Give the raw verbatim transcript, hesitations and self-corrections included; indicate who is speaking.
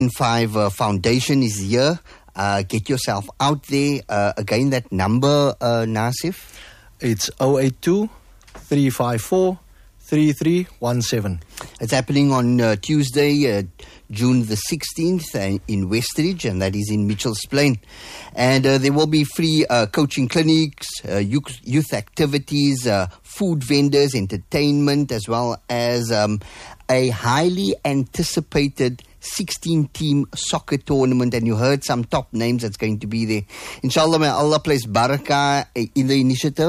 Speaker 1: and five uh, Foundation is here. Uh, get yourself out there. Uh, again, that number, uh, Nasif?
Speaker 2: It's oh eight two, three five four, three three one seven.
Speaker 1: It's happening on uh, Tuesday, uh, June the sixteenth uh, in Westridge, and that is in Mitchell's Plain. And uh, there will be free uh, coaching clinics, uh, youth, youth activities, uh, food vendors, entertainment, as well as um, a highly anticipated sixteen-team soccer tournament, and you heard some top names that's going to be there. Inshallah, may Allah place barakah in the initiative.